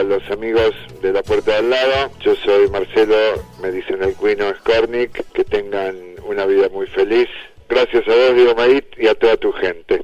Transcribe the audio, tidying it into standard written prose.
para los amigos de la puerta del lado. Yo soy Marcelo, me dicen el Cuino Skornik. Que tengan una vida muy feliz. Gracias a vos, Diego Maíz, y a toda tu gente.